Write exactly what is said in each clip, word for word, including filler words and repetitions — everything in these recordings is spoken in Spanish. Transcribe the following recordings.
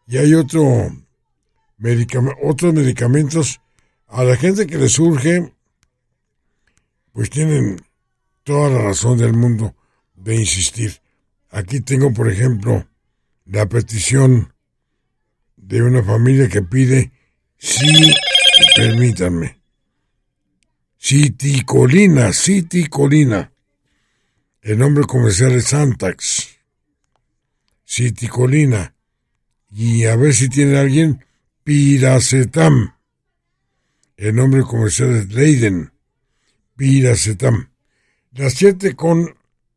Y hay otro medicam- otros medicamentos. A la gente que le surge, pues tienen toda la razón del mundo de insistir. Aquí tengo, por ejemplo, la petición de una familia que pide, sí, permítanme, citicolina, citicolina. El nombre comercial es Santax. Citicolina. Y a ver si tiene alguien, Piracetam. El nombre comercial es Leiden. Piracetam. Las siete con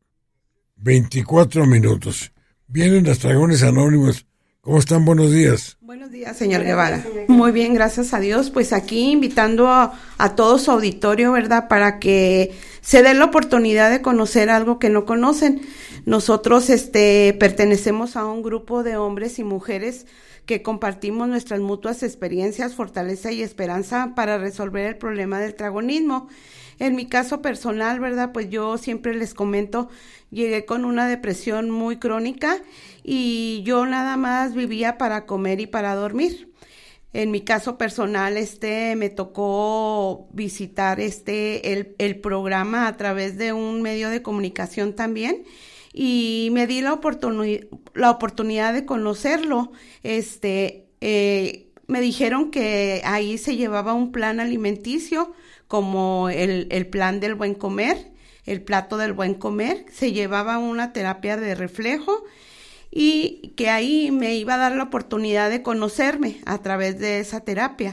veinticuatro minutos. Vienen los dragones anónimos. ¿Cómo están? Buenos días. Buenos días, señor Guevara. Muy bien, gracias a Dios. Pues aquí invitando a, a todo su auditorio, ¿verdad? Para que se den la oportunidad de conocer algo que no conocen. Nosotros este, pertenecemos a un grupo de hombres y mujeres que compartimos nuestras mutuas experiencias, fortaleza y esperanza para resolver el problema del tragonismo. En mi caso personal, ¿verdad? Pues yo siempre les comento, llegué con una depresión muy crónica y yo nada más vivía para comer y para dormir. En mi caso personal, este, me tocó visitar este, el, el programa a través de un medio de comunicación también, y me di la oportunidad, la oportunidad de conocerlo. Este, eh, me dijeron que ahí se llevaba un plan alimenticio, como el, el plan del buen comer, el plato del buen comer, se llevaba una terapia de reflejo, y que ahí me iba a dar la oportunidad de conocerme a través de esa terapia.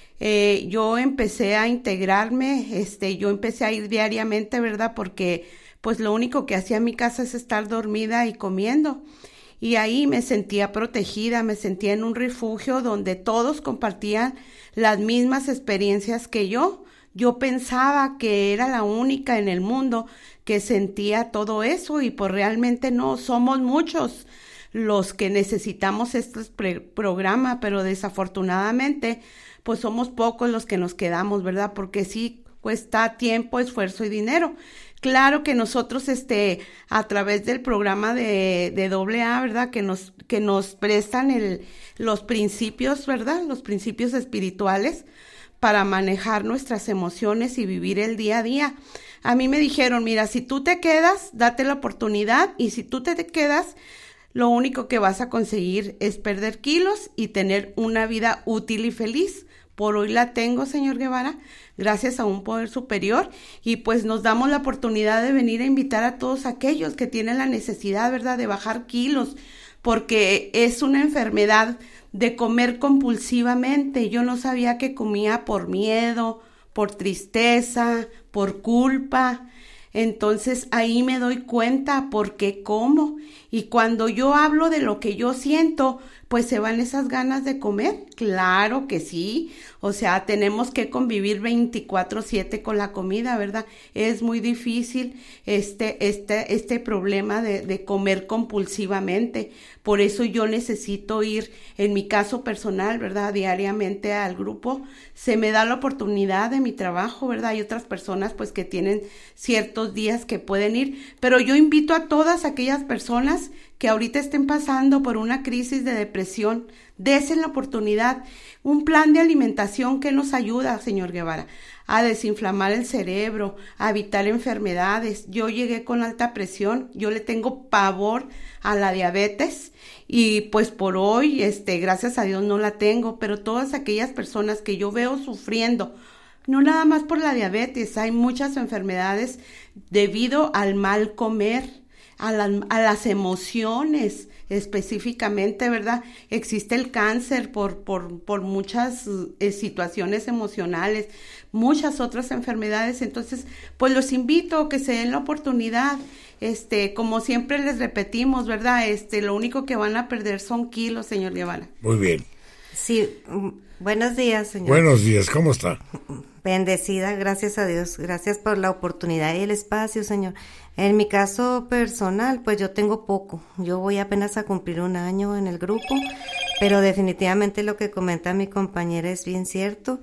Eh, yo empecé a integrarme, este, yo empecé a ir diariamente, ¿verdad? Porque pues lo único que hacía en mi casa es estar dormida y comiendo. Y ahí me sentía protegida, me sentía en un refugio donde todos compartían las mismas experiencias que yo. Yo pensaba que era la única en el mundo que sentía todo eso, y pues realmente no, somos muchos los que necesitamos este pre- programa, pero desafortunadamente pues somos pocos los que nos quedamos, ¿verdad? Porque sí cuesta tiempo, esfuerzo y dinero. Claro que nosotros, este, a través del programa de, de doble A, ¿verdad? Que nos, que nos prestan el, los principios, ¿verdad? Los principios espirituales para manejar nuestras emociones y vivir el día a día. A mí me dijeron, mira, si tú te quedas, date la oportunidad, y si tú te quedas, lo único que vas a conseguir es perder kilos y tener una vida útil y feliz. Por hoy la tengo, señor Guevara, gracias a un poder superior, y pues nos damos la oportunidad de venir a invitar a todos aquellos que tienen la necesidad, ¿verdad?, de bajar kilos, porque es una enfermedad de comer compulsivamente. Yo no sabía que comía por miedo, por tristeza, por culpa. Entonces ahí me doy cuenta por qué como, y cuando yo hablo de lo que yo siento, pues se van esas ganas de comer. Claro que sí, o sea, tenemos que convivir veinticuatro siete con la comida, ¿verdad? Es muy difícil este, este, este problema de, de comer compulsivamente. Por eso yo necesito ir, en mi caso personal, ¿verdad?, diariamente al grupo. Se me da la oportunidad de mi trabajo, ¿verdad? Hay otras personas pues que tienen ciertos días que pueden ir, pero yo invito a todas aquellas personas que ahorita estén pasando por una crisis de depresión, desen la oportunidad. Un plan de alimentación que nos ayuda, señor Guevara, a desinflamar el cerebro, a evitar enfermedades. Yo llegué con alta presión, yo le tengo pavor a la diabetes, y pues por hoy, este, gracias a Dios no la tengo, pero todas aquellas personas que yo veo sufriendo, no nada más por la diabetes, hay muchas enfermedades debido al mal comer, a, la, a las emociones específicamente, ¿verdad? Existe el cáncer por, por, por muchas eh, situaciones emocionales, muchas otras enfermedades. Entonces, pues los invito a que se den la oportunidad. Este, como siempre les repetimos, ¿verdad? Este, lo único que van a perder son kilos, señor Guevara. Muy bien. Sí, buenos días, señor. Buenos días, ¿cómo está? Bendecida, gracias a Dios, gracias por la oportunidad y el espacio, señor. En mi caso personal, pues yo tengo poco, yo voy apenas a cumplir un año en el grupo, pero definitivamente lo que comenta mi compañera es bien cierto.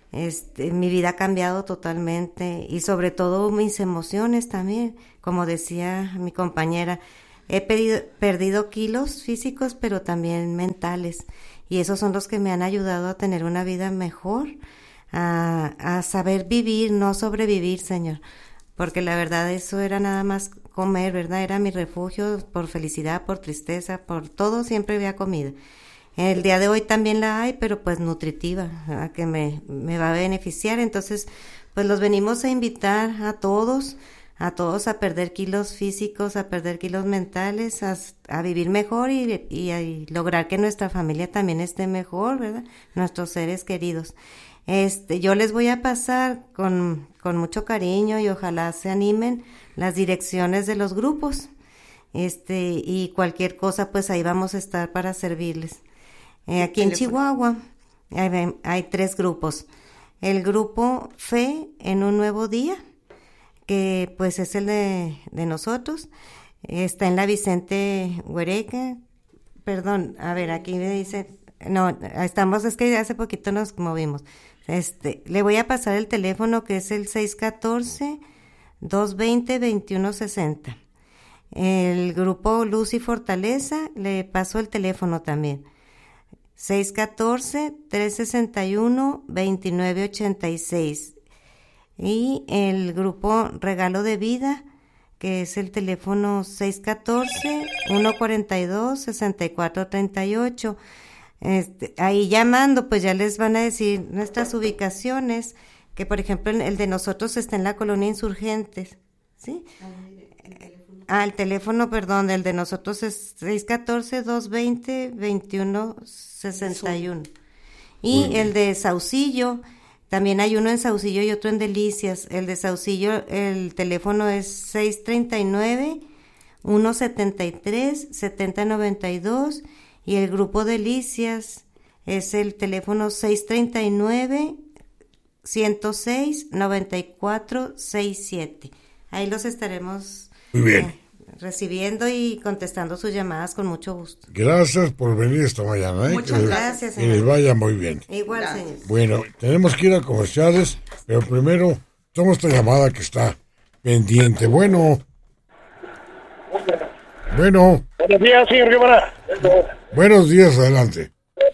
Este, mi vida ha cambiado totalmente, y sobre todo mis emociones también, como decía mi compañera. he pedido, perdido kilos físicos, pero también mentales. Y esos son los que me han ayudado a tener una vida mejor, a, a saber vivir, no sobrevivir, Señor. Porque la verdad eso era nada más comer, ¿verdad? Era mi refugio por felicidad, por tristeza, por todo, siempre había comida. El día de hoy también la hay, pero pues nutritiva, ¿verdad? Que me, me va a beneficiar. Entonces, pues los venimos a invitar a todos, a todos a perder kilos físicos, a perder kilos mentales, a, a vivir mejor y, y, y lograr que nuestra familia también esté mejor, ¿verdad? Nuestros seres queridos. Este, yo les voy a pasar con, con mucho cariño y ojalá se animen las direcciones de los grupos, este, y cualquier cosa, pues ahí vamos a estar para servirles. Eh, aquí en Chihuahua hay, hay tres grupos. El grupo Fe en un Nuevo Día, que pues es el de, de nosotros, está en la Vicente Huereca, perdón, a ver, aquí me dice, no, estamos, es que hace poquito nos movimos. Este, le voy a pasar el teléfono que es el seis uno cuatro, dos dos cero, dos uno seis cero. El grupo Luz y Fortaleza, le paso el teléfono también. seis uno cuatro, tres seis uno, dos nueve ocho seis. Y el grupo Regalo de Vida, que es el teléfono seis uno cuatro, uno cuatro dos, seis cuatro tres ocho. Este, ahí llamando, pues ya les van a decir nuestras ubicaciones, que por ejemplo el de nosotros está en la colonia Insurgentes, ¿sí? Ah, el teléfono, perdón, el de nosotros es seis uno cuatro, dos dos cero, dos uno seis uno. Y el de Saucillo, también hay uno en Saucillo y otro en Delicias. El de Saucillo, el teléfono es seis tres nueve, uno siete tres, siete cero nueve dos. Y el grupo Delicias es el teléfono seis tres nueve, uno cero seis, nueve cuatro seis siete. Ahí los estaremos Muy bien. Eh, recibiendo y contestando sus llamadas con mucho gusto. Gracias por venir esta mañana. ¿eh? Muchas que gracias, les, que les vaya muy bien. Igual, Gracias. señor. Bueno, tenemos que ir a comerciales, pero primero tomamos esta llamada que está pendiente. Bueno. Bueno. Buenos días, señor Guevara. Buenos días, adelante.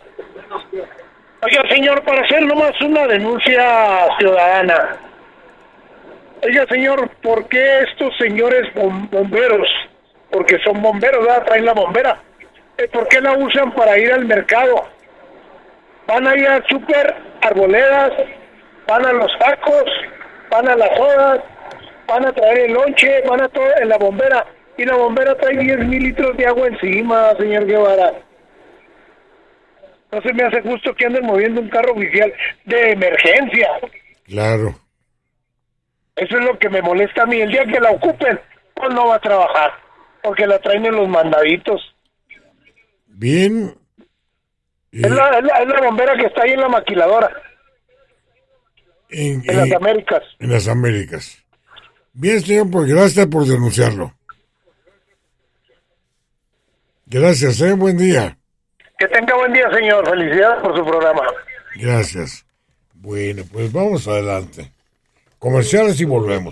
Oiga, señor, para hacer nomás una denuncia ciudadana. Oiga, señor, ¿por qué estos señores bom- bomberos, porque son bomberos, ¿verdad? Traen la bombera, eh, ¿por qué la usan para ir al mercado? Van a ir al súper, arboledas, van a los tacos, van a las sodas, van a traer el lonche, van a todo en la bombera, y la bombera trae diez mil litros de agua encima, señor Guevara. No se me hace justo que anden moviendo un carro oficial de emergencia. Claro. Eso es lo que me molesta a mí. El día que la ocupen, pues no va a trabajar, porque la traen en los mandaditos. Bien. Eh, Es, la, es, la, es la bombera que está ahí en la maquiladora, en, en las Américas. En las Américas. Bien, señor, pues gracias por denunciarlo. Gracias, eh, buen día. Que tenga buen día, señor. Felicidades por su programa. Gracias. Bueno, pues vamos adelante. Comerciales y volvemos.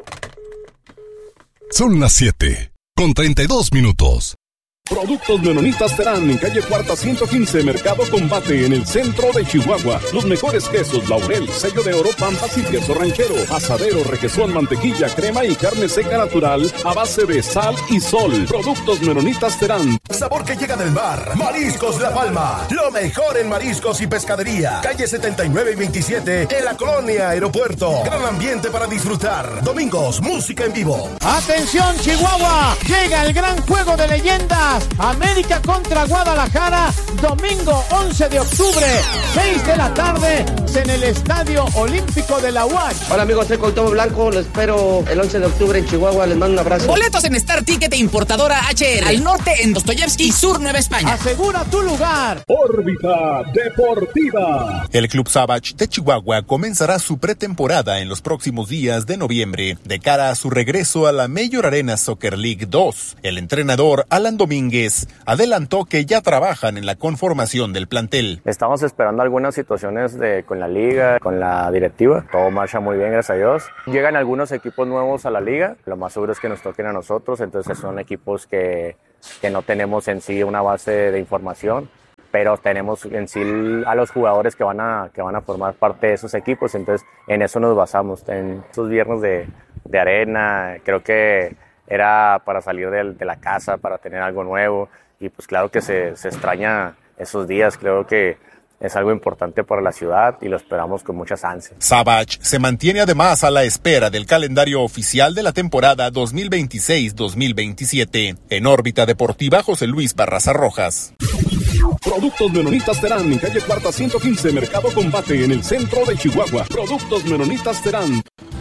Son las siete, con treinta y dos minutos. Productos Menonitas Terán, en calle Cuarta ciento quince, Mercado Combate, en el centro de Chihuahua. Los mejores quesos, Laurel, sello de oro, Pampas y queso ranchero, asadero, requesón, mantequilla, crema y carne seca natural a base de sal y sol. Productos Menonitas Terán. Sabor que llega del mar. Mariscos La Palma. Lo mejor en mariscos y pescadería. Calle setenta y nueve y veintisiete, en la colonia Aeropuerto. Gran ambiente para disfrutar. Domingos, música en vivo. ¡Atención, Chihuahua! Llega el gran juego de leyendas. América contra Guadalajara, domingo once de octubre, seis de la tarde, en el Estadio Olímpico de la U A Ch. Hola amigos, soy Cuauhtémoc Blanco, los espero el once de octubre en Chihuahua, les mando un abrazo. Boletos en Star Ticket e Importadora H R, al norte en Dostoyevsky y sur Nueva España. Asegura tu lugar. Órbita Deportiva. El Club Savage de Chihuahua comenzará su pretemporada en los próximos días de noviembre, de cara a su regreso a la Mayor Arena Soccer League dos. El entrenador Alan Domínguez Domínguez adelantó que ya trabajan en la conformación del plantel. Estamos esperando algunas situaciones de, con la liga, con la directiva. Todo marcha muy bien, gracias a Dios. Llegan algunos equipos nuevos a la liga. Lo más seguro es que nos toquen a nosotros. Entonces son equipos que, que no tenemos en sí una base de información, pero tenemos en sí a los jugadores que van a, que van a formar parte de esos equipos. Entonces en eso nos basamos. En estos viernes de, de arena, creo que era para salir de, de la casa, para tener algo nuevo. Y pues claro que se, se extraña esos días. Creo que es algo importante para la ciudad y lo esperamos con muchas ansias. Savage se mantiene además a la espera del calendario oficial de la temporada dos mil veintiséis dos mil veintisiete. En órbita deportiva, José Luis Barraza Rojas. Productos Menonitas Terán, en calle Cuarta ciento quince, Mercado Combate, en el centro de Chihuahua. Productos Menonitas Terán.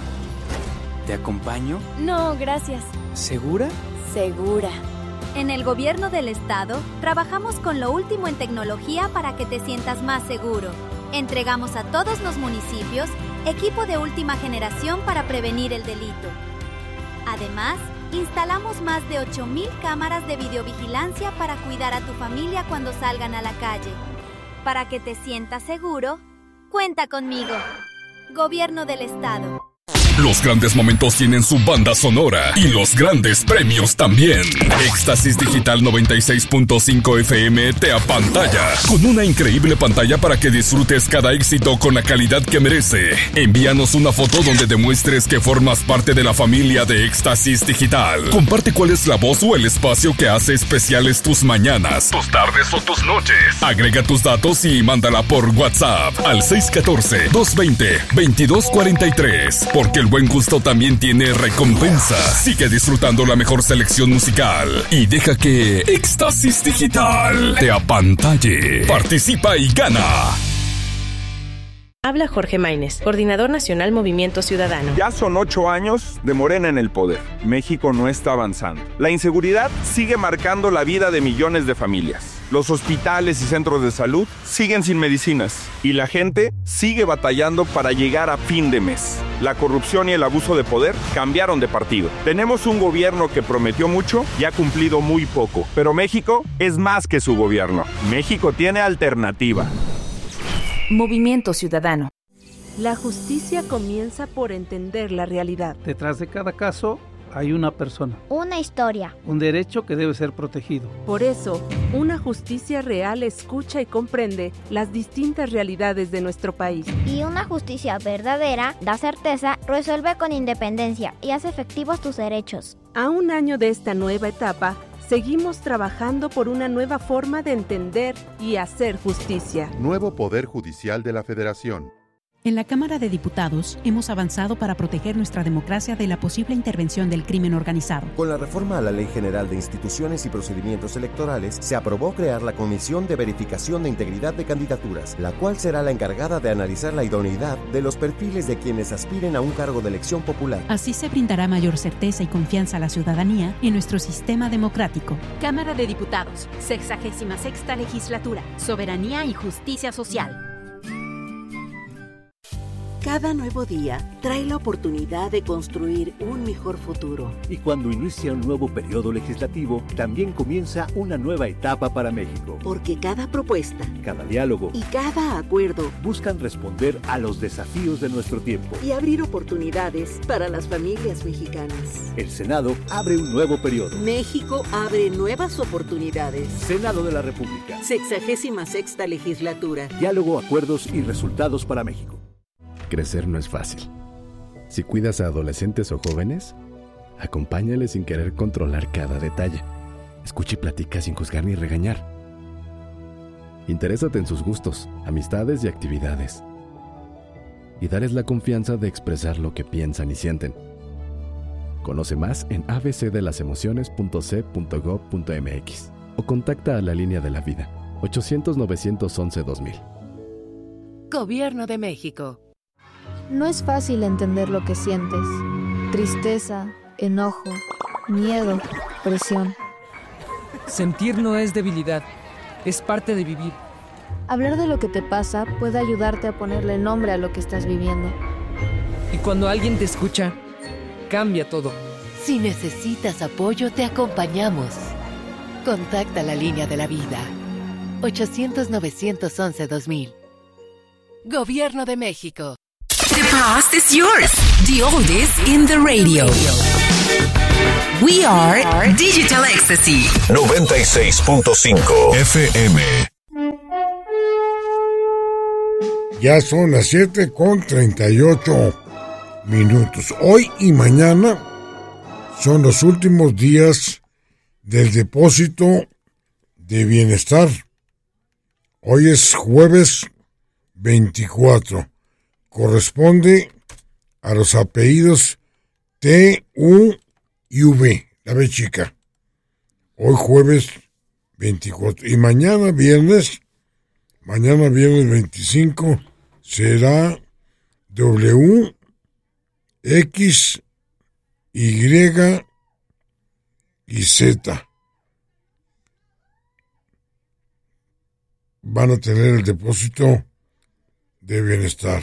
¿Te acompaño? No, gracias. ¿Segura? Segura. En el gobierno del estado, trabajamos con lo último en tecnología para que te sientas más seguro. Entregamos a todos los municipios equipo de última generación para prevenir el delito. Además, instalamos más de ocho mil cámaras de videovigilancia para cuidar a tu familia cuando salgan a la calle. Para que te sientas seguro, cuenta conmigo. Gobierno del estado. Los grandes momentos tienen su banda sonora y los grandes premios también. Éxtasis Digital noventa y seis punto cinco F M te apantalla con una increíble pantalla para que disfrutes cada éxito con la calidad que merece. Envíanos una foto donde demuestres que formas parte de la familia de Éxtasis Digital. Comparte cuál es la voz o el espacio que hace especiales tus mañanas, tus tardes o tus noches. Agrega tus datos y mándala por WhatsApp al seis uno cuatro, dos dos cero, dos dos cuatro tres, porque el buen gusto también tiene recompensa. Sigue disfrutando la mejor selección musical y deja que Éxtasis Digital te apantalle. Participa y gana. Habla Jorge Maínez, coordinador nacional Movimiento Ciudadano. Ya son ocho años de Morena en el poder. México no está avanzando. La inseguridad sigue marcando la vida de millones de familias. Los hospitales y centros de salud siguen sin medicinas y la gente sigue batallando para llegar a fin de mes. La corrupción y el abuso de poder cambiaron de partido. Tenemos un gobierno que prometió mucho y ha cumplido muy poco. Pero México es más que su gobierno. México tiene alternativa. Movimiento Ciudadano. La justicia comienza por entender la realidad. Detrás de cada caso hay una persona. Una historia. Un derecho que debe ser protegido. Por eso, una justicia real escucha y comprende las distintas realidades de nuestro país. Y una justicia verdadera da certeza, resuelve con independencia y hace efectivos tus derechos. A un año de esta nueva etapa, seguimos trabajando por una nueva forma de entender y hacer justicia. Nuevo Poder Judicial de la Federación. En la Cámara de Diputados hemos avanzado para proteger nuestra democracia de la posible intervención del crimen organizado. Con la reforma a la Ley General de Instituciones y Procedimientos Electorales, se aprobó crear la Comisión de Verificación de Integridad de Candidaturas, la cual será la encargada de analizar la idoneidad de los perfiles de quienes aspiren a un cargo de elección popular. Así se brindará mayor certeza y confianza a la ciudadanía en nuestro sistema democrático. Cámara de Diputados, sexagésima sexta legislatura, soberanía y justicia social. Cada nuevo día trae la oportunidad de construir un mejor futuro. Y cuando inicia un nuevo periodo legislativo, también comienza una nueva etapa para México. Porque cada propuesta, cada diálogo y cada acuerdo buscan responder a los desafíos de nuestro tiempo y abrir oportunidades para las familias mexicanas. El Senado abre un nuevo periodo. México abre nuevas oportunidades. Senado de la República. Sexagésima sexta legislatura. Diálogo, acuerdos y resultados para México. Crecer no es fácil. Si cuidas a adolescentes o jóvenes, acompáñales sin querer controlar cada detalle. Escucha y platica sin juzgar ni regañar. Interésate en sus gustos, amistades y actividades. Y dales la confianza de expresar lo que piensan y sienten. Conoce más en a b c de las emociones punto c punto gob punto m x o contacta a la Línea de la Vida ochocientos, novecientos once, dos mil. Gobierno de México. No es fácil entender lo que sientes. Tristeza, enojo, miedo, presión. Sentir no es debilidad, es parte de vivir. Hablar de lo que te pasa puede ayudarte a ponerle nombre a lo que estás viviendo. Y cuando alguien te escucha, cambia todo. Si necesitas apoyo, te acompañamos. Contacta la línea de la vida. ochocientos, novecientos once, dos mil. Gobierno de México. The past is yours. The oldest in the radio. We are Digital Ecstasy. noventa y seis punto cinco F M. Ya son las siete con treinta y ocho minutos. Hoy y mañana son los últimos días del depósito de bienestar. Hoy es jueves veinticuatro. Corresponde a los apellidos T, U y V, la B chica. Hoy jueves veinticuatro. Y mañana viernes, mañana viernes veinticinco, será W, X, Y y Z. Van a tener el depósito de bienestar.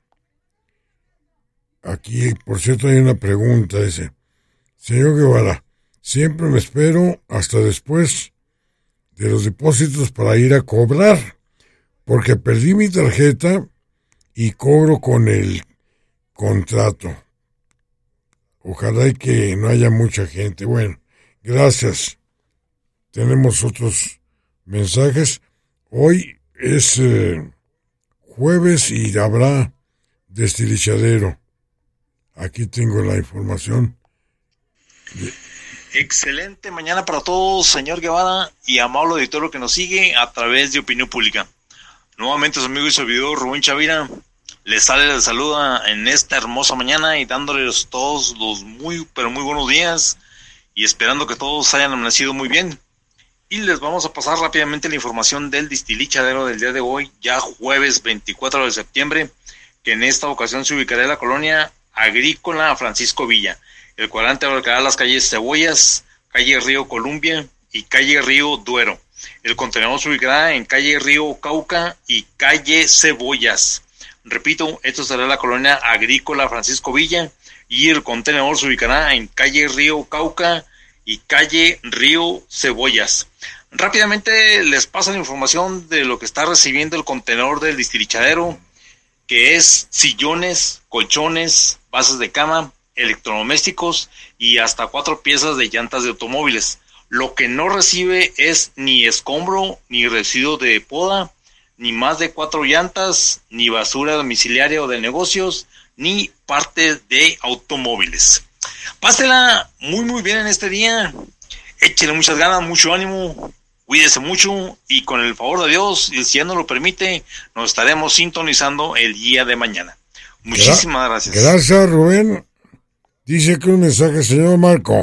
Aquí, por cierto, hay una pregunta, dice: señor Guevara, siempre me espero hasta después de los depósitos para ir a cobrar, porque perdí mi tarjeta y cobro con el contrato. Ojalá y que no haya mucha gente. Bueno, gracias. Tenemos otros mensajes. Hoy es eh, jueves y habrá destilichadero. Aquí tengo la información. Excelente mañana para todos, señor Guevara y amable auditorio que nos sigue a través de Opinión Pública. Nuevamente su amigo y servidor Rubén Chavira les sale la saluda en esta hermosa mañana y dándoles todos los muy pero muy buenos días y esperando que todos hayan amanecido muy bien. Y les vamos a pasar rápidamente la información del destilichadero del día de hoy, ya jueves veinticuatro de septiembre, que en esta ocasión se ubicará en la colonia agrícola Francisco Villa, el cuadrante abarcará las calles Cebollas, calle Río Columbia y calle Río Duero. El contenedor se ubicará en calle Río Cauca y calle Cebollas. Repito, esto será la colonia agrícola Francisco Villa y el contenedor se ubicará en calle Río Cauca y calle Río Cebollas. Rápidamente les paso la información de lo que está recibiendo el contenedor del destilichadero, que es sillones, colchones, bases de cama, electrodomésticos y hasta cuatro piezas de llantas de automóviles. Lo que no recibe es ni escombro, ni residuo de poda, ni más de cuatro llantas, ni basura domiciliaria o de negocios, ni parte de automóviles. Pásela muy muy bien en este día, échele muchas ganas, mucho ánimo, cuídese mucho y con el favor de Dios, y si ya nos lo permite, nos estaremos sintonizando el día de mañana. Muchísimas Gra- gracias. Gracias, Rubén. Dice que un mensaje, señor Marco.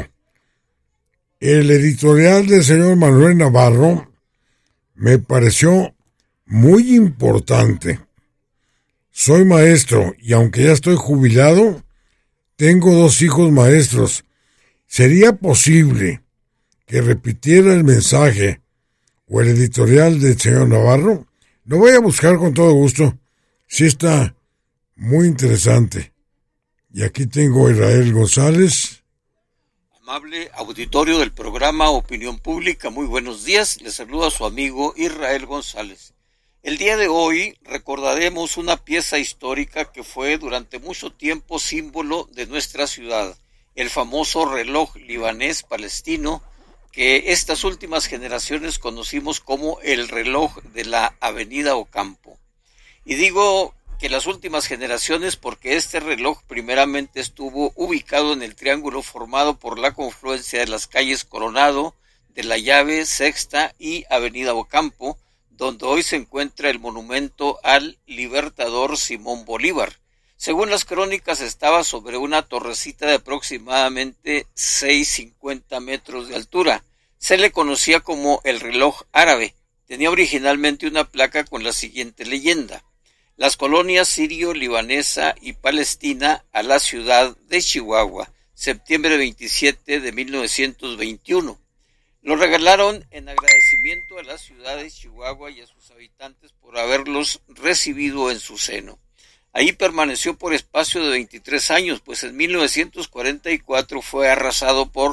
El editorial del señor Manuel Navarro me pareció muy importante. Soy maestro y aunque ya estoy jubilado, tengo dos hijos maestros. ¿Sería posible que repitiera el mensaje o el editorial del señor Navarro? Lo voy a buscar con todo gusto. Sí está muy interesante. Y aquí tengo a Israel González. Amable auditorio del programa Opinión Pública, muy buenos días. Les saluda su amigo Israel González. El día de hoy recordaremos una pieza histórica que fue durante mucho tiempo símbolo de nuestra ciudad, el famoso reloj libanés palestino, que estas últimas generaciones conocimos como el reloj de la Avenida Ocampo. Y digo que las últimas generaciones porque este reloj primeramente estuvo ubicado en el triángulo formado por la confluencia de las calles Coronado, de la Llave, Sexta y Avenida Ocampo, donde hoy se encuentra el monumento al libertador Simón Bolívar. Según las crónicas, estaba sobre una torrecita de aproximadamente seiscientos cincuenta metros de altura. Se le conocía como el reloj árabe. Tenía originalmente una placa con la siguiente leyenda: las colonias sirio-libanesa y palestina a la ciudad de Chihuahua, septiembre veintisiete de mil novecientos veintiuno. Lo regalaron en agradecimiento a la ciudad de Chihuahua y a sus habitantes por haberlos recibido en su seno. Ahí permaneció por espacio de veintitrés años, pues en mil novecientos cuarenta y cuatro fue arrasado por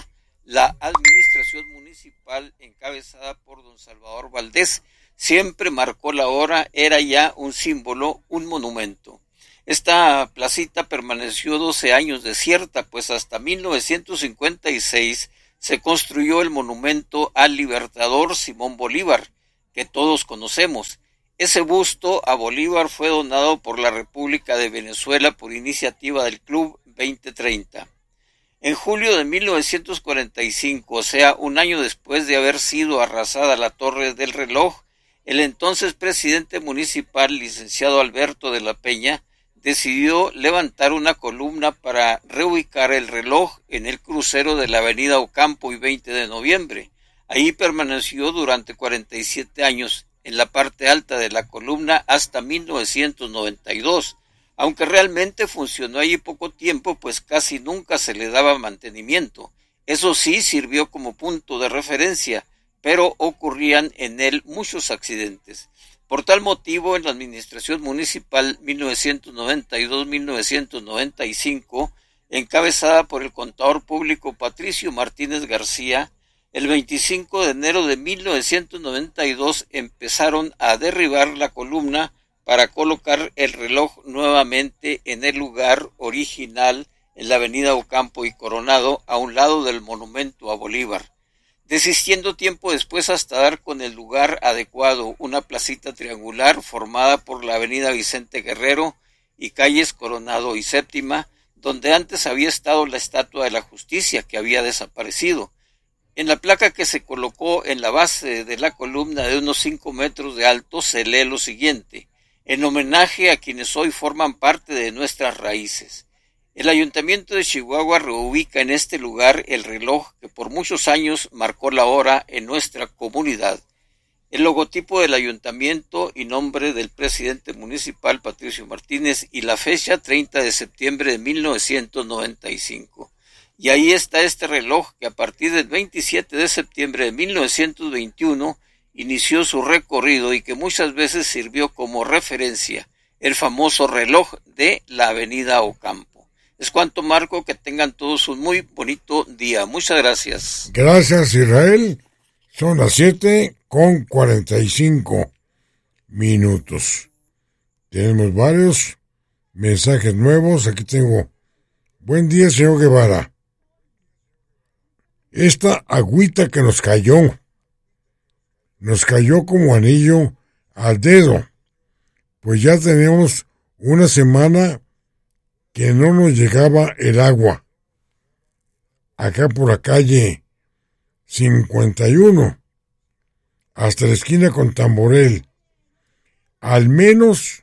La administración municipal, encabezada por don Salvador Valdés, siempre marcó la hora, era ya un símbolo, un monumento. Esta placita permaneció doce años desierta, pues hasta mil novecientos cincuenta y seis se construyó el monumento al libertador Simón Bolívar, que todos conocemos. Ese busto a Bolívar fue donado por la República de Venezuela por iniciativa del Club veinte treinta. En julio de mil novecientos cuarenta y cinco, o sea, un año después de haber sido arrasada la Torre del Reloj, el entonces presidente municipal, licenciado Alberto de la Peña, decidió levantar una columna para reubicar el reloj en el crucero de la avenida Ocampo y veinte de noviembre. Ahí permaneció durante cuarenta y siete años, en la parte alta de la columna hasta mil novecientos noventa y dos, aunque realmente funcionó allí poco tiempo, pues casi nunca se le daba mantenimiento. Eso sí sirvió como punto de referencia, pero ocurrían en él muchos accidentes. Por tal motivo, en la administración municipal mil novecientos noventa y dos a mil novecientos noventa y cinco, encabezada por el contador público Patricio Martínez García, el veinticinco de enero de mil novecientos noventa y dos empezaron a derribar la columna para colocar el reloj nuevamente en el lugar original en la avenida Ocampo y Coronado, a un lado del monumento a Bolívar, desistiendo tiempo después hasta dar con el lugar adecuado, una placita triangular formada por la avenida Vicente Guerrero y calles Coronado y Séptima, donde antes había estado la Estatua de la Justicia, que había desaparecido. En la placa que se colocó en la base de la columna de unos cinco metros de alto se lee lo siguiente: en homenaje a quienes hoy forman parte de nuestras raíces. El Ayuntamiento de Chihuahua reubica en este lugar el reloj que por muchos años marcó la hora en nuestra comunidad. El logotipo del ayuntamiento y nombre del presidente municipal Patricio Martínez y la fecha treinta de septiembre de mil novecientos noventa y cinco. Y ahí está este reloj que a partir del veintisiete de septiembre de mil novecientos veintiuno inició su recorrido y que muchas veces sirvió como referencia, el famoso reloj de la avenida Ocampo. Es cuanto, Marco, que tengan todos un muy bonito día. Muchas gracias. Gracias, Israel. Son las siete con cuarenta y cinco minutos. Tenemos varios mensajes nuevos. Aquí tengo: buen día, señor Guevara. Esta agüita que nos cayó, nos cayó como anillo al dedo, pues ya tenemos una semana que no nos llegaba el agua. Acá por la calle cincuenta y uno, hasta la esquina con Tamborel. Al menos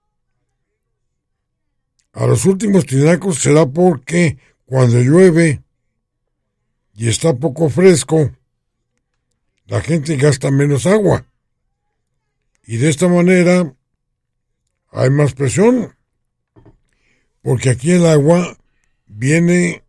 a los últimos tinacos será porque cuando llueve y está poco fresco, la gente gasta menos agua. Y de esta manera hay más presión, porque aquí el agua viene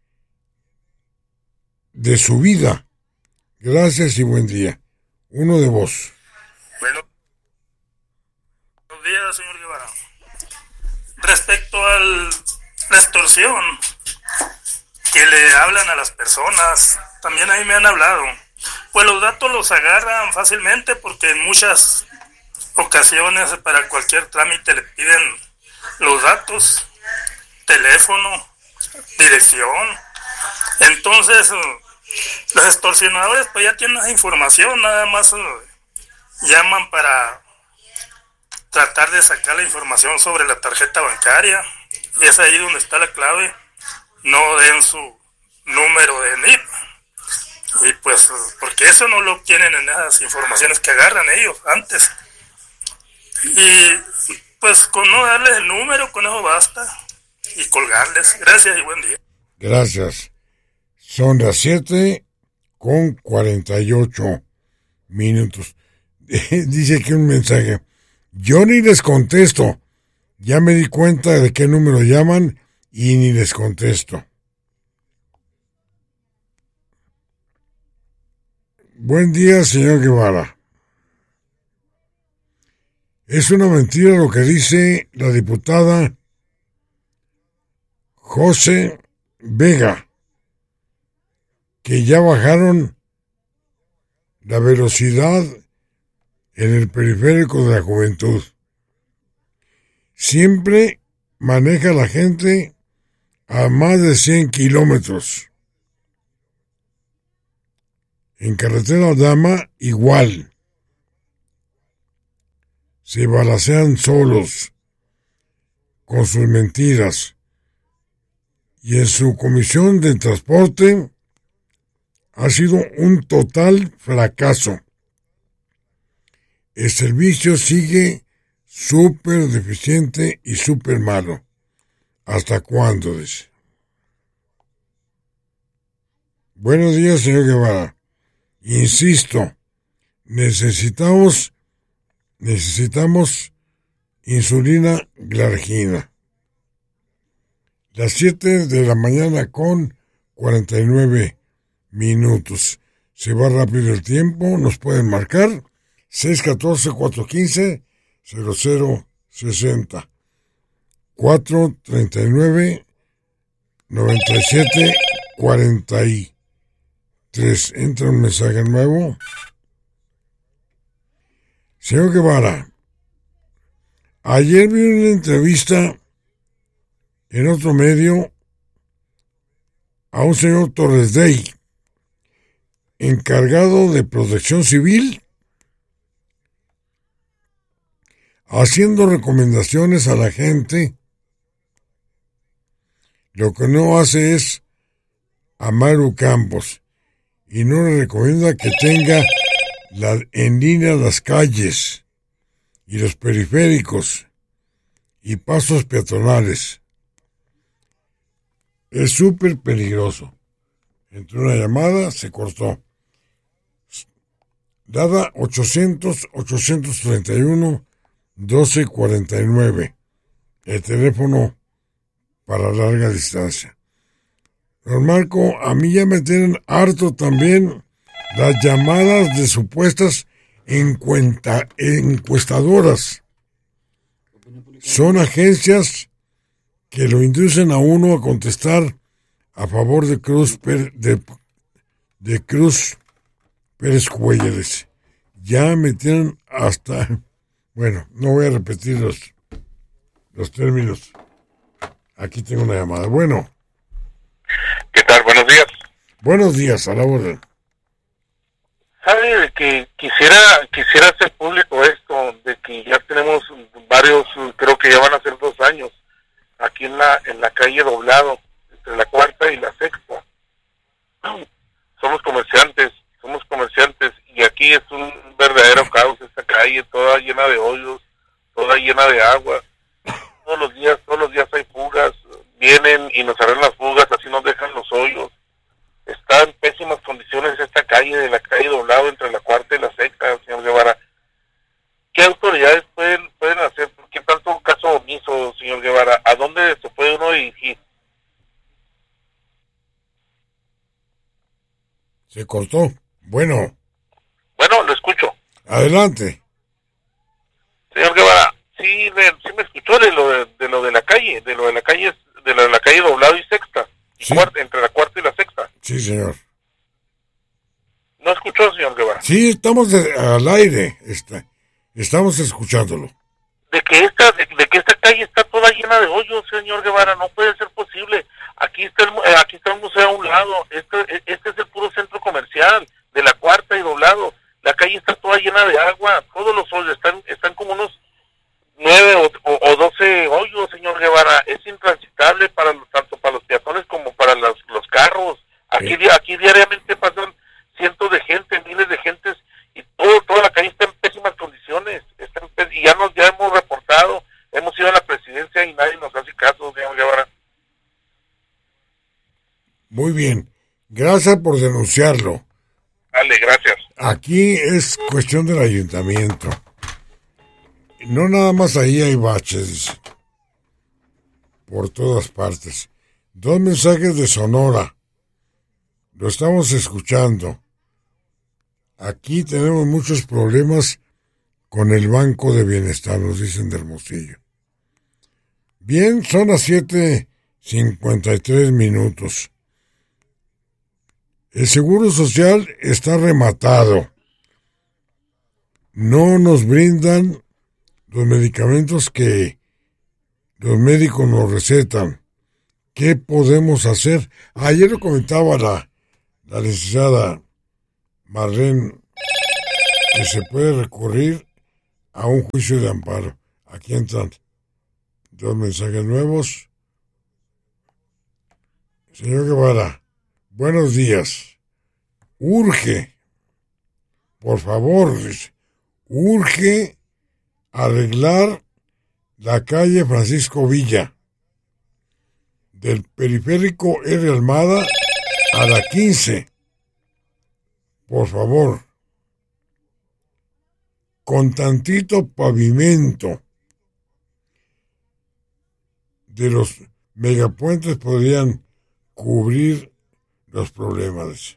de subida. Gracias y buen día. Uno de vos. Bueno, buenos días, señor Guevara. Respecto a la extorsión que le hablan a las personas, también a mí me han hablado. Pues los datos los agarran fácilmente porque en muchas ocasiones para cualquier trámite le piden los datos, teléfono, dirección. Entonces los extorsionadores pues ya tienen esa información, nada más llaman para tratar de sacar la información sobre la tarjeta bancaria, y es ahí donde está la clave. No den su número de N I P, y pues porque eso no lo obtienen en esas informaciones que agarran ellos antes, y pues con no darles el número, con eso basta, y colgarles. Gracias y buen día. Gracias. Son las siete con cuarenta y ocho minutos. Dice aquí un mensaje: yo ni les contesto, ya me di cuenta de qué número llaman y ni les contesto. Buen día, señor Guevara. Es una mentira lo que dice la diputada José Vega, que ya bajaron la velocidad en el periférico de la juventud. Siempre maneja la gente a más de cien kilómetros. En carretera Aldama igual. Se balacean solos con sus mentiras. Y en su comisión de transporte ha sido un total fracaso. El servicio sigue súper deficiente y súper malo. ¿Hasta cuándo? Dice. Buenos días, señor Guevara. Insisto, necesitamos, necesitamos insulina glargina. Las siete de la mañana con cuarenta y nueve minutos. Se va rápido el tiempo, nos pueden marcar seis uno cuatro, cuatro uno cinco, cero cero seis cero, cuatro tres nueve, nueve siete cuatro tres. Entra un mensaje nuevo. Señor Guevara, ayer vi una entrevista en otro medio a un señor Torres Day, encargado de protección civil, haciendo recomendaciones a la gente. Lo que no hace es a Maru Campos y no le recomienda que tenga la, en línea las calles y los periféricos y pasos peatonales. Es súper peligroso. Entró una llamada, se cortó. Dada ochocientos, ochocientos treinta y uno, doce cuarenta y nueve. El teléfono para larga distancia. Don Marco, a mí ya me tienen harto también las llamadas de supuestas encuenta, encuestadoras. Son agencias que lo inducen a uno a contestar a favor de Cruz Per, de, de Cruz Pérez Cuéllar. Ya me tienen hasta... Bueno, no voy a repetir los, los términos. Aquí tengo una llamada. Bueno. ¿Qué tal? Buenos días. Buenos días, a la orden. ¿Sabe de que quisiera quisiera hacer público esto, de que ya tenemos varios, creo que ya van a ser dos años, aquí en la en la calle Doblado, entre la cuarta y la sexta? Somos comerciantes, somos comerciantes, y aquí es un verdadero caos esta calle, toda llena de hoyos, toda llena de agua. Todos los días, todos los días hay fugas, vienen y nos arreglan las fugas, así nos dejan los hoyos. Está en pésimas condiciones esta calle, de la calle Doblado, entre la cuarta y la sexta, señor Guevara. ¿Qué autoridades pueden pueden hacer? ¿Qué tanto caso omiso, señor Guevara? ¿A dónde se puede uno dirigir? Se cortó. Bueno. Bueno, lo escucho. Adelante. Señor Guevara, sí, de, sí me escuchó de lo de, de lo de la calle, de lo de la calle, de lo de la calle Doblado y sexta, y sí. cuarta, entre la cuarta y la sexta. Sí, señor. ¿No escuchó, señor Guevara? Sí, estamos de, al aire, está, estamos escuchándolo. De que esta, de, de que esta calle está toda llena de hoyos, señor Guevara, no puede ser posible. Aquí está el, eh, aquí está el museo a un lado, este, este es el puro centro comercial de la cuarta y Doblado. La calle está toda llena de agua, todos los hoyos están, están como unos nueve o, o, o doce hoyos, señor Guevara. Es intransitable para los, tanto para los peatones como para los, los carros. Aquí, sí. aquí diariamente pasan cientos de gente, miles de gentes, y todo, toda la calle está en pésimas condiciones. Está en, y ya nos ya hemos reportado, hemos ido a la presidencia y nadie nos hace caso, señor Guevara. Muy bien, gracias por denunciarlo. Dale, gracias. Aquí es cuestión del ayuntamiento. No nada más ahí hay baches, por todas partes. Dos mensajes de Sonora. Lo estamos escuchando. Aquí tenemos muchos problemas con el Banco de Bienestar, nos dicen de Hermosillo. Bien, son las siete cincuenta y tres minutos. El seguro social está rematado. No nos brindan los medicamentos que los médicos nos recetan. ¿Qué podemos hacer? Ayer lo comentaba la, la licenciada Marlene que se puede recurrir a un juicio de amparo. Aquí entran dos mensajes nuevos. Señor Guevara, buenos días. Urge, por favor, urge arreglar la calle Francisco Villa, del periférico R. Almada a la quince. Por favor, con tantito pavimento de los megapuentes podrían cubrir los problemas.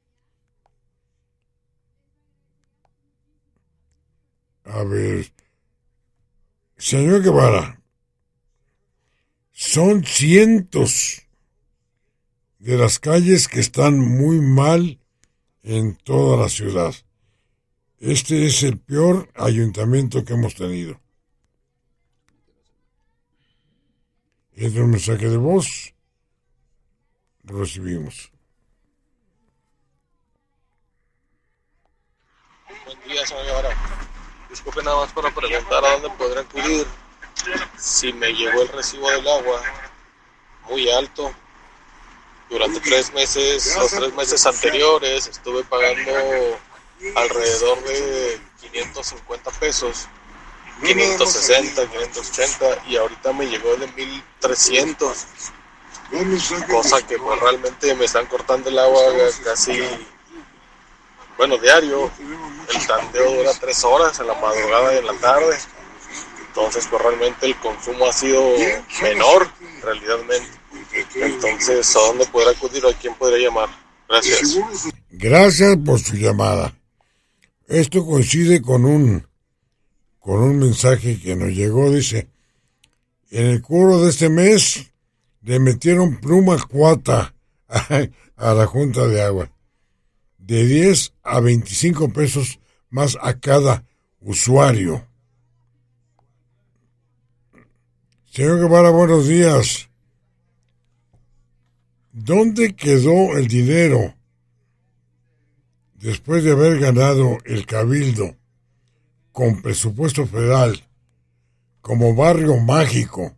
A ver, señor Guevara, son cientos de las calles que están muy mal en toda la ciudad. Este es el peor ayuntamiento que hemos tenido. Entra un mensaje de voz. Lo recibimos. Buen día, señor Guevara. Disculpe nada más para preguntar a dónde podré acudir si me llegó el recibo del agua muy alto. Durante tres meses, los tres meses anteriores, estuve pagando alrededor de quinientos cincuenta pesos, quinientos sesenta, quinientos ochenta, y ahorita me llegó de mil trescientos, cosa que pues realmente me están cortando el agua casi, bueno, diario. El tandeo dura tres horas en la madrugada y en la tarde, entonces pues realmente el consumo ha sido menor realmente. Entonces, ¿a dónde podrá acudir o a quién podrá llamar? Gracias. Gracias por su llamada. Esto coincide con un con un mensaje que nos llegó. Dice: en el cobro de este mes le metieron pluma cuata a, a la Junta de Agua, de diez a veinticinco pesos más a cada usuario. Señor Guevara, buenos días. ¿Dónde quedó el dinero después de haber ganado el Cabildo con presupuesto federal como barrio mágico?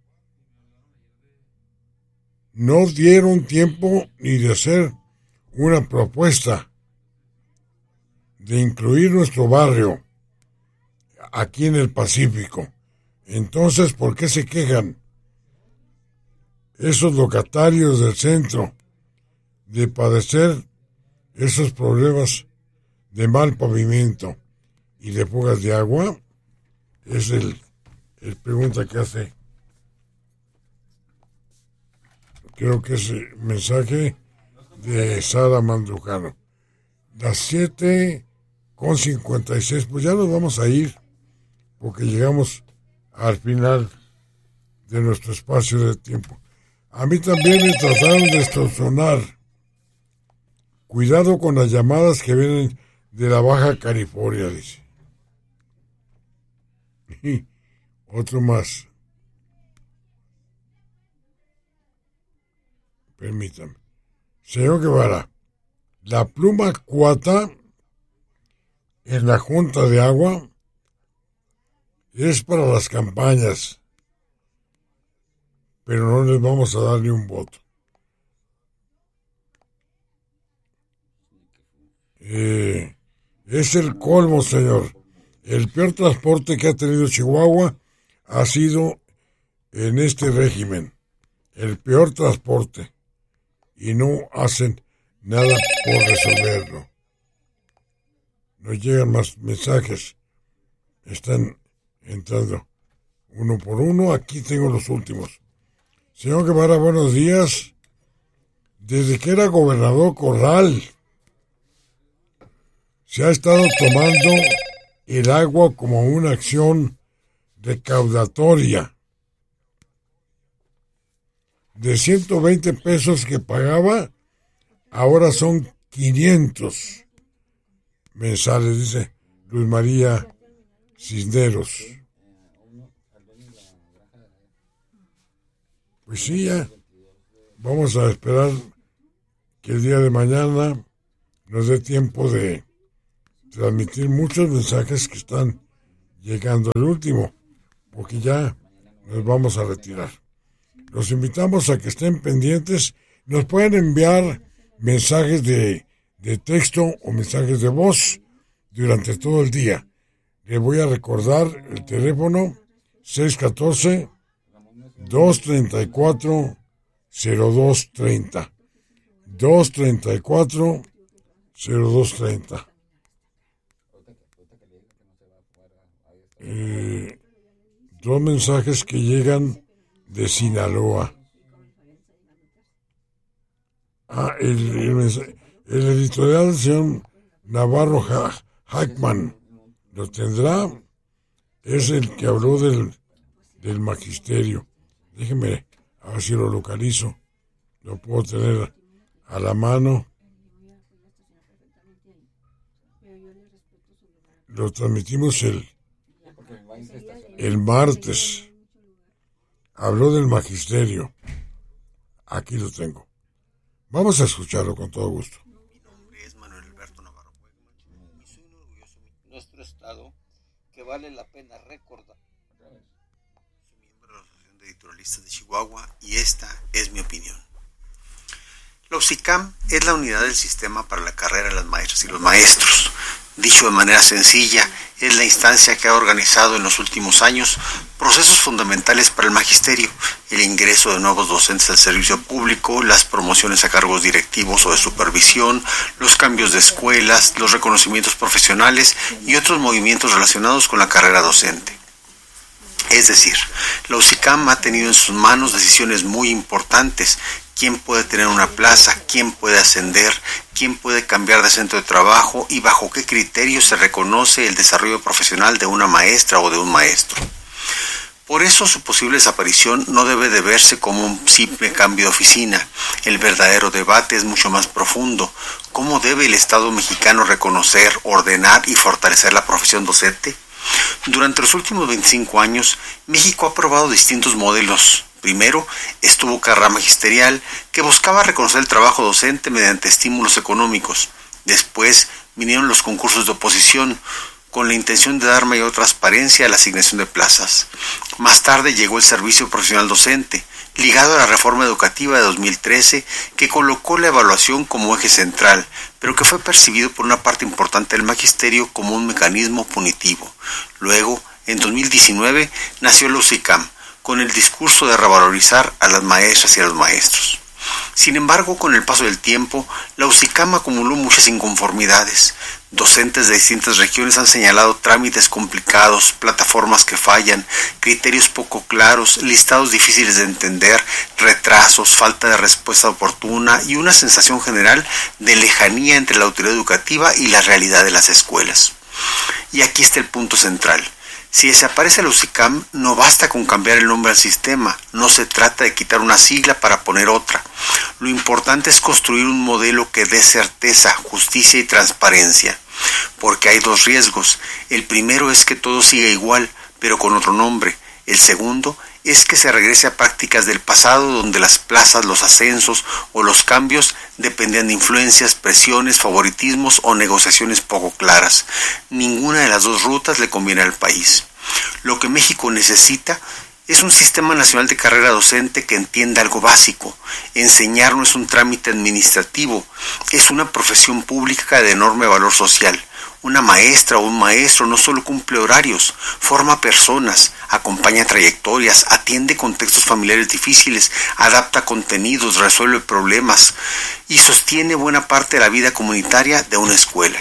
No dieron tiempo ni de hacer una propuesta de incluir nuestro barrio aquí en el Pacífico. Entonces, ¿por qué se quejan esos locatarios del centro de padecer esos problemas de mal pavimento y de fugas de agua? Es el, el pregunta que hace, creo que es el mensaje de Sara Mandujano. Las siete con cincuenta y seis, pues ya nos vamos a ir, porque llegamos al final de nuestro espacio de tiempo. A mí también me trataron de extorsionar. Cuidado con las llamadas que vienen de la Baja California, dice. Y otro más. Permítame. Señor Guevara, la pluma cuata en la Junta de Agua es para las campañas, pero no les vamos a dar ni un voto. Eh, es el colmo, señor. El peor transporte que ha tenido Chihuahua ha sido en este régimen. El peor transporte. Y no hacen nada por resolverlo. Nos llegan más mensajes. Están entrando uno por uno. Aquí tengo los últimos. Señor Guevara, buenos días. Desde que era gobernador Corral, se ha estado tomando el agua como una acción recaudatoria. De ciento veinte pesos que pagaba, ahora son quinientos mensuales, dice Luz María Cisneros. Pues sí, ya vamos a esperar que el día de mañana nos dé tiempo de transmitir muchos mensajes que están llegando al último, porque ya nos vamos a retirar. Los invitamos a que estén pendientes. Nos pueden enviar mensajes de, de texto o mensajes de voz durante todo el día. Les voy a recordar el teléfono seis uno cuatro, dos tres cuatro, cero dos tres cero. dos tres cuatro, cero dos tres cero. Eh, dos mensajes que llegan de Sinaloa. Ah, el, el, el editorial del señor Navarro ha- Hackman lo tendrá. Es el que habló del, del magisterio. Déjeme a ver si lo localizo. Lo puedo tener a la mano. Lo transmitimos el, el martes. Habló del magisterio. Aquí lo tengo. Vamos a escucharlo con todo gusto. Mi nombre es Manuel Alberto Navarro Wegman y soy un orgulloso de nuestro estado que vale la pena recordar. Soy miembro de la Asociación de Editorialistas de Chihuahua y esta es mi opinión. La U C I C A M es la unidad del sistema para la carrera de las maestras y los maestros. Dicho de manera sencilla, es la instancia que ha organizado en los últimos años procesos fundamentales para el magisterio, el ingreso de nuevos docentes al servicio público, las promociones a cargos directivos o de supervisión, los cambios de escuelas, los reconocimientos profesionales y otros movimientos relacionados con la carrera docente. Es decir, la U C I C A M ha tenido en sus manos decisiones muy importantes. ¿Quién puede tener una plaza? ¿Quién puede ascender? ¿Quién puede cambiar de centro de trabajo? ¿Y bajo qué criterios se reconoce el desarrollo profesional de una maestra o de un maestro? Por eso su posible desaparición no debe de verse como un simple cambio de oficina. El verdadero debate es mucho más profundo. ¿Cómo debe el Estado mexicano reconocer, ordenar y fortalecer la profesión docente? Durante los últimos veinticinco años, México ha probado distintos modelos. Primero, estuvo carrera magisterial, que buscaba reconocer el trabajo docente mediante estímulos económicos. Después vinieron los concursos de oposición, con la intención de dar mayor transparencia a la asignación de plazas. Más tarde llegó el servicio profesional docente, ligado a la reforma educativa de dos mil trece, que colocó la evaluación como eje central, pero que fue percibido por una parte importante del magisterio como un mecanismo punitivo. Luego, en dos mil diecinueve, nació la U C I C A M, con el discurso de revalorizar a las maestras y a los maestros. Sin embargo, con el paso del tiempo, la U C I C A M acumuló muchas inconformidades. Docentes de distintas regiones han señalado trámites complicados, plataformas que fallan, criterios poco claros, listados difíciles de entender, retrasos, falta de respuesta oportuna y una sensación general de lejanía entre la autoridad educativa y la realidad de las escuelas. Y aquí está el punto central. Si desaparece la U C I C A M, no basta con cambiar el nombre al sistema, no se trata de quitar una sigla para poner otra. Lo importante es construir un modelo que dé certeza, justicia y transparencia, porque hay dos riesgos. El primero es que todo siga igual, pero con otro nombre. El segundo es que se regrese a prácticas del pasado donde las plazas, los ascensos o los cambios dependían de influencias, presiones, favoritismos o negociaciones poco claras. Ninguna de las dos rutas le conviene al país. Lo que México necesita es un sistema nacional de carrera docente que entienda algo básico. Enseñar no es un trámite administrativo, es una profesión pública de enorme valor social. Una maestra o un maestro no solo cumple horarios, forma personas, acompaña trayectorias, atiende contextos familiares difíciles, adapta contenidos, resuelve problemas y sostiene buena parte de la vida comunitaria de una escuela.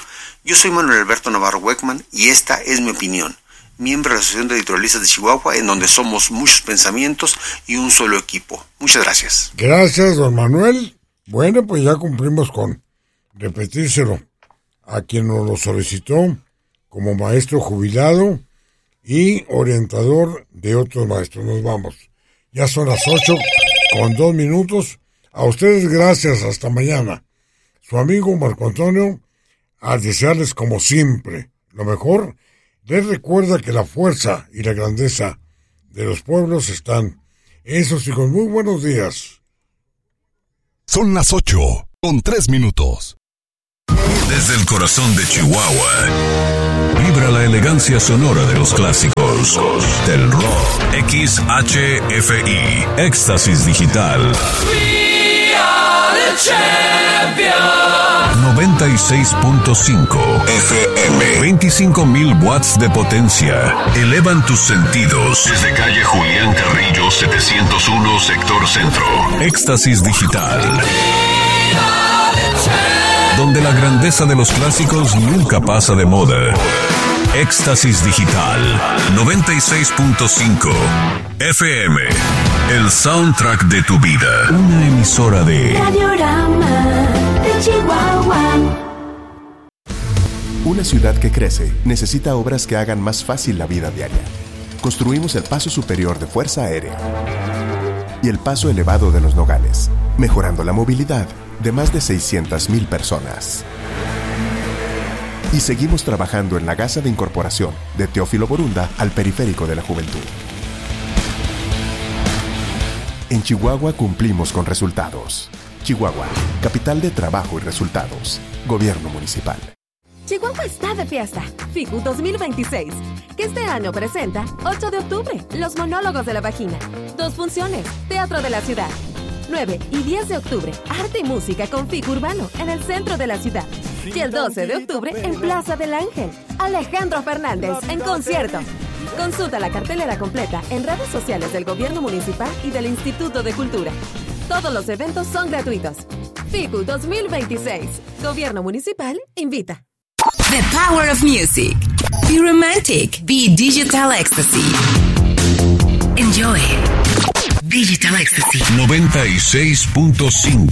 Yo soy Manuel Alberto Navarro Wegman y esta es mi opinión. Miembro de la Asociación de Editorialistas de Chihuahua, en donde somos muchos pensamientos y un solo equipo. Muchas gracias. Gracias, don Manuel. Bueno, pues ya cumplimos con repetírselo a quien nos lo solicitó como maestro jubilado y orientador de otros maestros. Nos vamos. Ya son las ocho con dos minutos. A ustedes gracias. Hasta mañana. su amigo Marco Antonio, a desearles como siempre lo mejor. Les recuerda que la fuerza y la grandeza de los pueblos están en sus hijos. Muy buenos días. Son las ocho con tres minutos. Desde el corazón de Chihuahua, vibra la elegancia sonora de los clásicos del rock. X H F I, Éxtasis Digital. We are the champions. noventa y seis punto cinco F M. veinticinco mil watts de potencia. Elevan tus sentidos. Desde calle Julián Carrillo setecientos uno, sector centro. Éxtasis Digital. Donde la grandeza de los clásicos nunca pasa de moda. Éxtasis Digital noventa y seis punto cinco F M. El soundtrack de tu vida. Una emisora de Radiorama de Chihuahua. Una ciudad que crece necesita obras que hagan más fácil la vida diaria. Construimos el paso superior de Fuerza Aérea y el paso elevado de Los Nogales, mejorando la movilidad de más de seiscientas mil personas. Y seguimos trabajando en la gasa de incorporación de Teófilo Borunda al periférico de la juventud. En Chihuahua cumplimos con resultados. Chihuahua, capital de trabajo y resultados. Gobierno municipal. Chihuahua está de fiesta. FICU dos mil veintiséis, que este año presenta ocho de octubre, Los Monólogos de la Vagina. Dos funciones, Teatro de la Ciudad. nueve y diez de octubre, Arte y Música con FICU Urbano en el centro de la ciudad. Y el doce de octubre, en Plaza del Ángel, Alejandro Fernández en concierto. Consulta la cartelera completa en redes sociales del Gobierno Municipal y del Instituto de Cultura. Todos los eventos son gratuitos. FICU dos mil veintiséis, Gobierno Municipal invita. The power of music. Be romantic. Be digital ecstasy. Enjoy. Digital Ecstasy. noventa y seis punto cinco